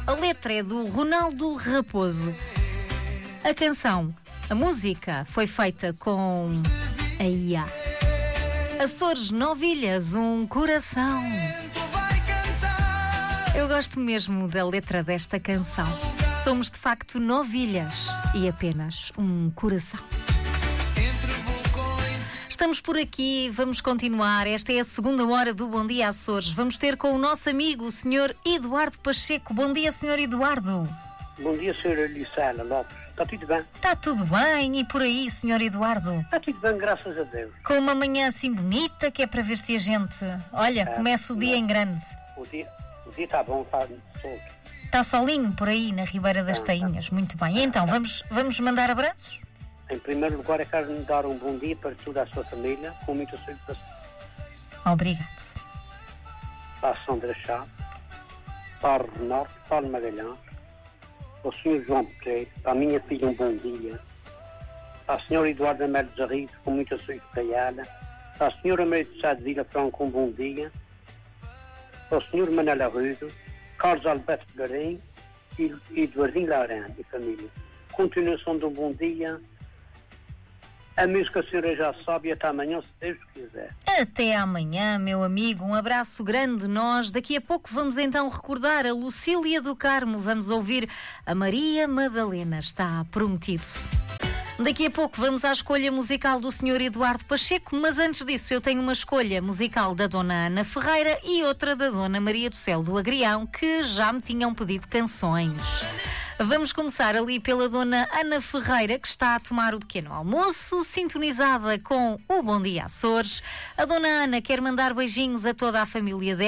A letra é do Ronaldo Raposo. A canção, a música, foi feita com a IA. Açores, Novilhas, um coração. Eu gosto mesmo da letra desta canção. Somos de facto novilhas e apenas um coração. Estamos por aqui, vamos continuar. Esta é a segunda hora do Bom Dia Açores. Vamos ter com o nosso amigo, o Sr. Eduardo Pacheco. Bom dia, Sr. Eduardo. Bom dia, Sra. Lucela Lopes. Está tudo bem? Está tudo bem. E por aí, Sr. Eduardo? Está tudo bem, graças a Deus. Com uma manhã assim bonita, que é para ver se a gente... Olha, começa o dia em grande. O dia está bom, está solto. Está solinho por aí, na Ribeira das Tainhas. Muito bem. E então, vamos mandar abraços? Em primeiro lugar, eu quero dar um bom dia para toda a sua família, com muita satisfação. Obrigado. Para a Sandra Chá, para o Renato, para o Magalhães, para o Sr. João Pereira, para a minha filha um bom dia, para a Sra. Eduardo Américo Zarrido, com muita saúde para ela, para a Sra. Maria de Sá de Vila Franco, um bom dia, para o Sr. Manuel Arrudo, Carlos Alberto de Belém e Eduardinho Laurent e família. Continuação de um bom dia. A música a senhora já sabe e até amanhã, se Deus quiser. Até amanhã, meu amigo. Um abraço grande de nós. Daqui a pouco vamos então recordar a Lucília do Carmo. Vamos ouvir a Maria Madalena. Está prometido. Daqui a pouco vamos à escolha musical do Sr. Eduardo Pacheco, mas antes disso eu tenho uma escolha musical da Dona Ana Ferreira e outra da Dona Maria do Céu do Agrião, que já me tinham pedido canções. Vamos começar ali pela Dona Ana Ferreira, que está a tomar o pequeno almoço, sintonizada com o Bom Dia Açores. A Dona Ana quer mandar beijinhos a toda a família dela.